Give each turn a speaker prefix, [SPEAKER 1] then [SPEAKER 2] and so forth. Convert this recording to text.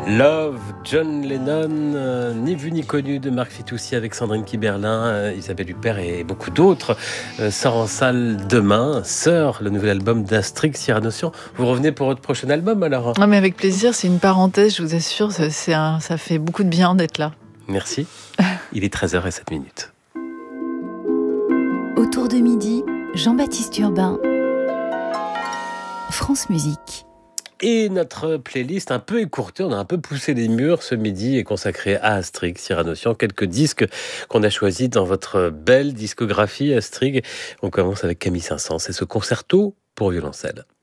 [SPEAKER 1] Love, John Lennon, ni vu ni connu de Marc Fitoussi avec Sandrine Kiberlin, Isabelle Huppert et beaucoup d'autres, sort en salle demain. Sœur, le nouvel album d'Astrix Cyranossian. Vous revenez pour votre prochain album alors?
[SPEAKER 2] Non mais avec plaisir, c'est une parenthèse, je vous assure, ça fait beaucoup de bien d'être là.
[SPEAKER 1] Merci. Il est 13h07.
[SPEAKER 3] Autour de midi, Jean-Baptiste Urbain, France Musique.
[SPEAKER 1] Et notre playlist un peu écourtée, on a un peu poussé les murs ce midi, est consacrée à Astrix Cyranossian. Quelques disques qu'on a choisis dans votre belle discographie Astrix. On commence avec Camille Saint-Saëns et ce concerto pour violoncelle.